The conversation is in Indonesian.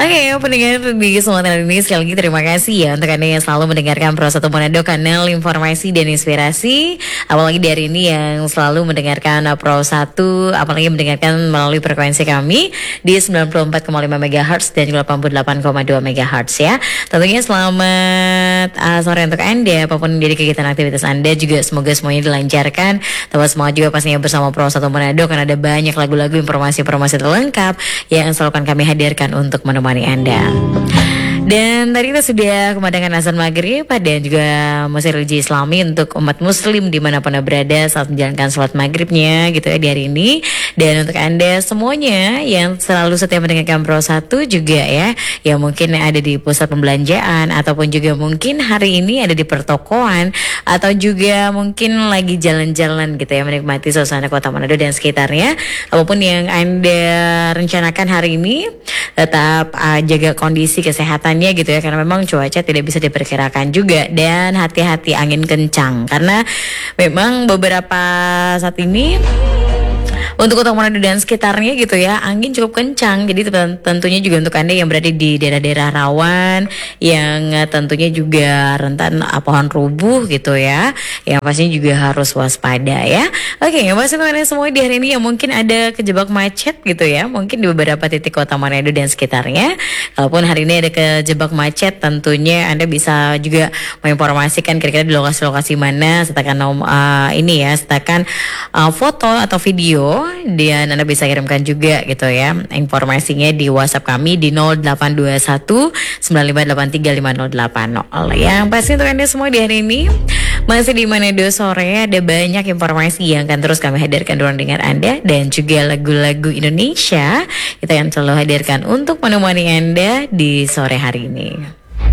Oke, pendengar di semua ini sekali lagi terima kasih ya untuk Anda yang selalu mendengarkan Pro 1 Manado, kanal informasi dan inspirasi. Apalagi dari ini yang selalu mendengarkan Pro 1, apalagi mendengarkan melalui frekuensi kami di 94,5 MHz dan juga 88,2 MHz ya. Tentunya selamat sore untuk Anda, apapun menjadi kegiatan aktivitas Anda, juga semoga semuanya dilancarkan. Teman semua juga pastinya bersama Pro 1 Manado, karena ada banyak lagu-lagu, informasi-informasi terlengkap yang selalu akan kami hadirkan untuk menemani Anda. Dan tadi kita sudah kumandangkan azan maghrib dan juga musik religi Islami untuk umat muslim dimanapun Anda berada saat menjalankan sholat maghribnya gitu ya di hari ini. Dan untuk Anda semuanya yang selalu setia mendengarkan Pro 1 juga ya, yang mungkin ada di pusat pembelanjaan ataupun juga mungkin hari ini ada di pertokoan atau juga mungkin lagi jalan-jalan gitu ya, menikmati suasana kota Manado dan sekitarnya. Apapun yang Anda rencanakan hari ini, tetap jaga kondisi kesehatannya gitu ya, karena memang cuaca tidak bisa diperkirakan juga. Dan hati-hati angin kencang, karena memang beberapa saat ini untuk Kota Manado dan sekitarnya gitu ya, angin cukup kencang. Jadi tentunya juga untuk Anda yang berada di daerah-daerah rawan, yang tentunya juga rentan pohon rubuh gitu ya, yang pastinya juga harus waspada ya. Oke, masih untuk Anda semua di hari ini yang mungkin ada kejebak macet gitu ya, mungkin di beberapa titik Kota Manado dan sekitarnya. Kalaupun hari ini ada kejebak macet, tentunya Anda bisa juga menginformasikan kira-kira di lokasi-lokasi mana, sertakan ini ya, sertakan foto atau video, dan Anda bisa kirimkan juga gitu ya informasinya di WhatsApp kami di 0821 9583 5080. Yang pasti untuk Anda semua di hari ini masih di Manado sore, ada banyak informasi yang akan terus kami hadirkan ruang dengar Anda, dan juga lagu-lagu Indonesia kita yang selalu hadirkan untuk menemani Anda di sore hari ini.